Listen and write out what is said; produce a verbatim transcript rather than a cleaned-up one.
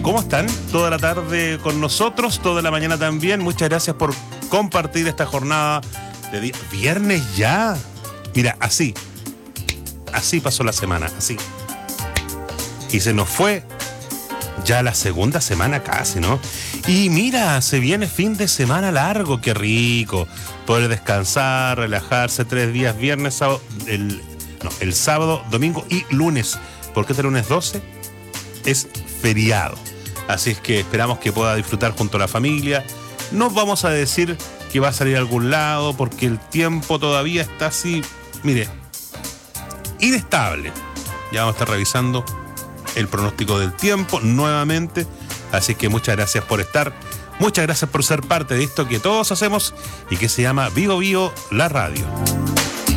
¿Cómo están? Toda la tarde con nosotros, toda la mañana también. Muchas gracias por compartir esta jornada de día. Viernes ya. Mira, así. Así pasó la semana, así. Y se nos fue ya la segunda semana casi, ¿no? Y mira, se viene fin de semana largo, qué rico. Poder descansar, relajarse tres días, viernes, sábado, el, no, el sábado, domingo y lunes. Porque este lunes doce es feriado. Así es que esperamos que pueda disfrutar junto a la familia. No vamos a decir que va a salir a algún lado porque el tiempo todavía está así, mire, inestable. Ya vamos a estar revisando el pronóstico del tiempo nuevamente. Así que muchas gracias por estar. Muchas gracias por ser parte de esto que todos hacemos y que se llama Vivo Vivo la Radio.